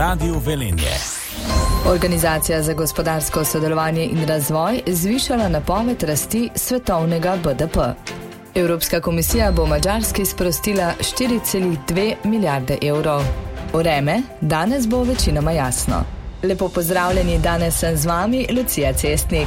Radio Velenje. Organizacija za gospodarsko sodelovanje in razvoj zvišala napoved rasti svetovnega BDP. Evropska komisija bo Madžarski sprostila 4,2 milijarde evrov. Vreme danes bo večinoma jasno. Lepo pozdravljeni, danes sem z vami Lucija Cestnik.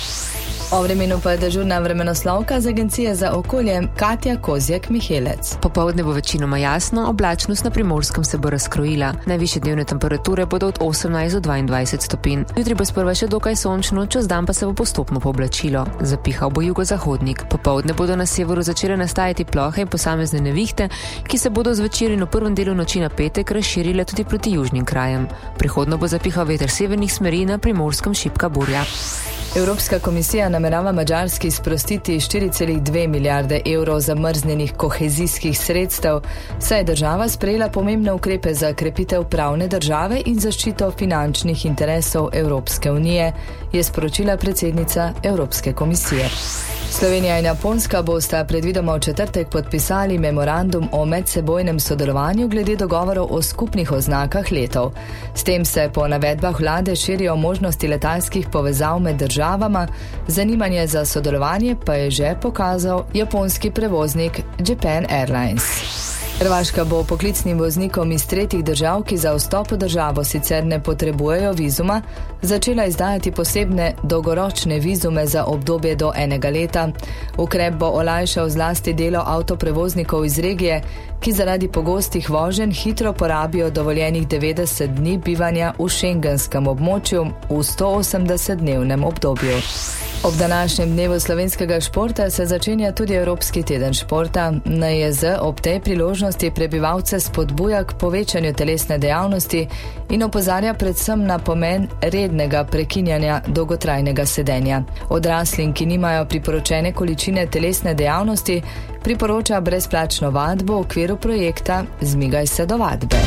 O vremenu pa je dežurna vremenoslovka z Agencije za okolje Katja Kozjek-Mihelec. Popoldne bo večinoma jasno, oblačnost na Primorskem se bo razkrojila. Najvišje dnevne temperature bodo od 18 do 22 stopinj. Jutri bo sprva še dokaj sončno, čez dan pa se bo postopno pooblačilo. Zapihal bo jugozahodnik. Popoldne bodo na severu začele nastajati plohe in posamezne nevihte, ki se bodo zvečer in v prvem delu noči na petek razširile tudi proti južnim krajem. Prihodno bo zapihal veter severnih smeri, na Primorskem šibka burja. Evropska komisija namerava Madžarski sprostiti 4,2 milijarde evrov zamrznjenih kohezijskih sredstev, saj je država sprejela pomembne ukrepe za krepitev pravne države in zaščito finančnih interesov Evropske unije, je sporočila predsednica Evropske komisije. Slovenija in Japonska bosta predvidoma v četrtek podpisali memorandum o medsebojnem sodelovanju glede dogovorov o skupnih oznakah letov. S tem se po navedbah vlade širijo možnosti letalskih povezav med državama, zanimanje za sodelovanje pa je že pokazal japonski prevoznik Japan Airlines. Hrvaška bo poklicnim voznikom iz tretjih držav, ki za vstop v državo sicer ne potrebujejo vizuma, začela izdajati posebne dolgoročne vizume za obdobje do 1 leta. Ukrep bo olajšal zlasti delo avtoprevoznikov iz regije, ki zaradi pogostih voženj hitro porabijo dovoljenih 90 dni bivanja v šengenskem območju v 180-dnevnem obdobju. Ob današnjem dnevu slovenskega športa se začenja tudi Evropski teden športa. NIJZ ob tej priložnosti prebivalce spodbuja k povečanju telesne dejavnosti in opozarja predvsem na pomen rednega prekinjanja dolgotrajnega sedenja. Odraslim, ki nimajo priporočene količine telesne dejavnosti, priporoča brezplačno vadbo v okviru projekta Zmigaj se do vadbe.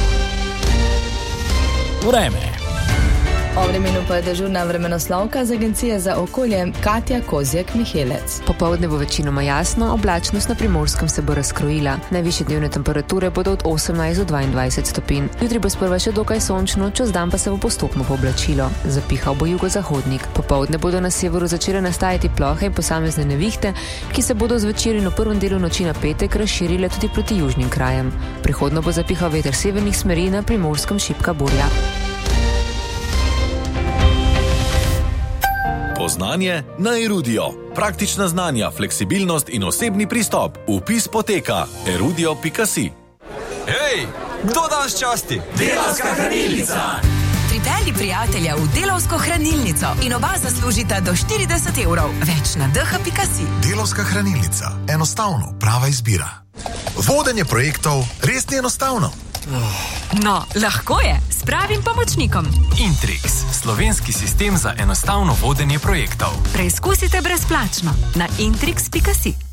Vreme. O vremenu pa je dežurna vremenoslovka z Agencije za okolje Katja Kozjek-Mihelec. Popoldne bo večinoma jasno, oblačnost na Primorskem se bo razkrojila. Najvišje dnevne temperature bodo od 18 do 22 stopinj. Jutri bo sprva še dokaj sončno, čez dan pa se bo postopno pooblačilo. Zapihal bo jugozahodnik. Popoldne bodo na severu začele nastajati plohe in posamezne nevihte, ki se bodo zvečer in v prvem delu noči na petek razširile tudi proti južnim krajem. Prihodno bo zapihal veter severnih smeri, na Primorskem šibka burja. Poznanje na Erudio. Praktična znanja, fleksibilnost in osebni pristop. Vpis poteka erudio.si. Hej, kdo danes časti? Delavska hranilnica! Pripelji prijatelja v Delavsko hranilnico in oba zaslužita do 40 evrov. Več na dh.si. Delavska hranilnica. Enostavno, prava izbira. Vodenje projektov res ni enostavno. No, lahko je, s pravim pomočnikom. Intrix, slovenski sistem za enostavno vodenje projektov. Preizkusite brezplačno na intrix.si.